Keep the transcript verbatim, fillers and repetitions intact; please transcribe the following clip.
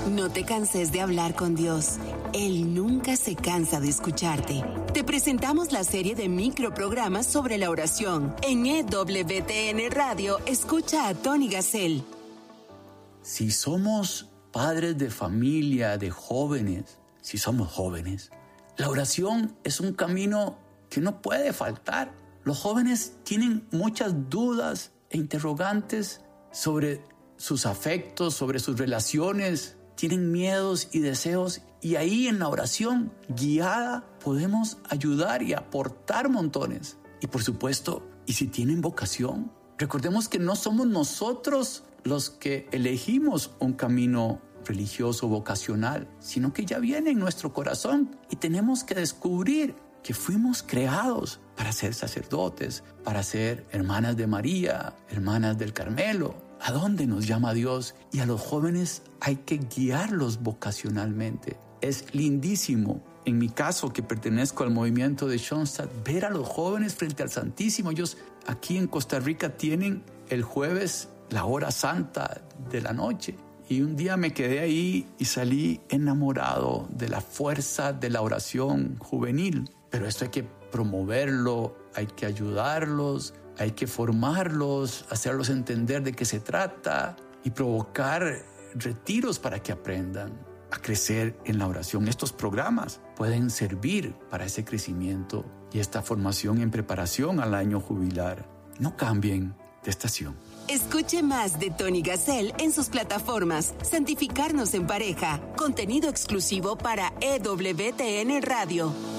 No te canses de hablar con Dios. Él nunca se cansa de escucharte. Te presentamos la serie de microprogramas sobre la oración. En E W T N Radio, escucha a Tony Gassel. Si somos padres de familia, de jóvenes, si somos jóvenes, la oración es un camino que no puede faltar. Los jóvenes tienen muchas dudas e interrogantes sobre sus afectos, sobre sus relaciones, tienen miedos y deseos, y ahí en la oración guiada podemos ayudar y aportar montones. Y por supuesto, y si tienen vocación, recordemos que no somos nosotros los que elegimos un camino religioso, vocacional, sino que ya viene en nuestro corazón y tenemos que descubrir que fuimos creados para ser sacerdotes, para ser hermanas de María, hermanas del Carmelo. ¿A dónde nos llama Dios? Y a los jóvenes hay que guiarlos vocacionalmente. Es lindísimo, en mi caso que pertenezco al movimiento de Schoenstatt, ver a los jóvenes frente al Santísimo. Ellos aquí en Costa Rica tienen el jueves la hora santa de la noche. Y un día me quedé ahí y salí enamorado de la fuerza de la oración juvenil. Pero esto hay que promoverlo, hay que ayudarlos, hay que formarlos, hacerlos entender de qué se trata y provocar retiros para que aprendan a crecer en la oración. Estos programas pueden servir para ese crecimiento y esta formación en preparación al año jubilar. No cambien de estación. Escuche más de Tony Gassel en sus plataformas Santificarnos en Pareja, contenido exclusivo para E W T N Radio.